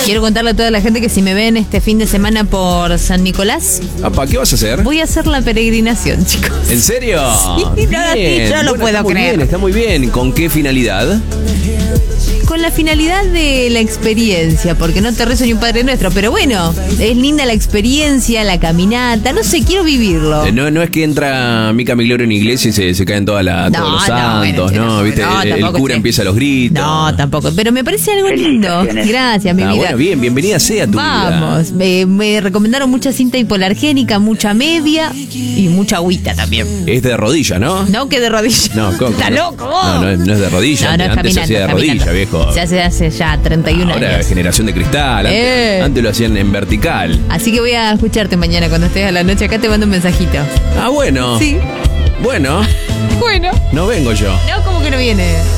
Quiero contarle a toda la gente que si me ven este fin de semana por San Nicolás, Apa, ¿qué vas a hacer? voy a hacer la peregrinación, chicos. ¿En serio? Sí, yo no puedo creer. Está muy bien. ¿Con qué finalidad? Con la finalidad de la experiencia, porque no te rezo ni un Padre Nuestro, pero bueno, es linda la experiencia, la caminata, no sé, quiero vivirlo. No es que entra Mica Migliorio en iglesia y se caen todos los santos, bueno, ¿no? ¿Viste? El tampoco, cura empieza los gritos. No, tampoco, pero me parece algo lindo. Gracias, mi vida. Bueno, bienvenida sea tu vida. Vamos, me recomendaron mucha cinta hipoalergénica, mucha media y mucha agüita también. Es de rodilla, ¿no? No, que de rodilla. No, ¿cómo? ¿Está loco vos? No es de rodilla. No, es antes se hacía de rodilla, viejo. Se hace ya 31 Ahora años. generación de cristal. Antes lo hacían en vertical. Así que voy a escucharte mañana cuando estés a la noche acá, te mando un mensajito. Ah, bueno. Sí. Bueno. Bueno. No vengo yo. No, como que no viene.